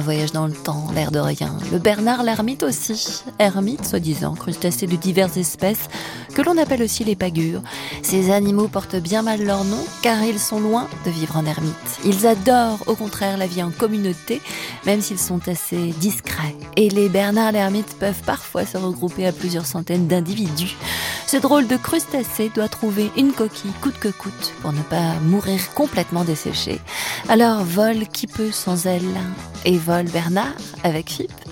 Voyage dans le temps, l'air de rien. Le Bernard l'ermite aussi. Ermite, soi-disant, crustacé de diverses espèces, que l'on appelle aussi les pagures. Ces animaux portent bien mal leur nom, car ils sont loin de vivre en ermite. Ils adorent, au contraire, la vie en communauté, même s'ils sont assez discrets. Et les Bernards l'ermite peuvent parfois se regrouper à plusieurs centaines d'individus. Ce drôle de crustacé doit trouver une coquille coûte que coûte pour ne pas mourir complètement desséché. Alors vole qui peut sans elle, et vole Bernard avec Fipp.